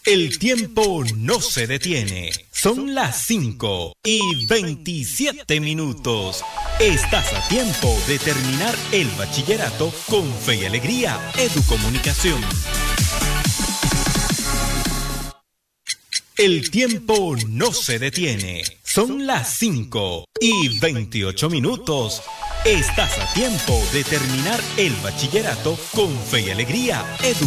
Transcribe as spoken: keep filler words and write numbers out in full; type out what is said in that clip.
El tiempo no se detiene. Son las cinco y veintisiete minutos. Estás a tiempo de terminar el bachillerato con fe y alegría. Educomunicación. El tiempo no se detiene. Son las cinco y veintiocho minutos. Estás a tiempo de terminar el bachillerato con fe y alegría. Educomunicación.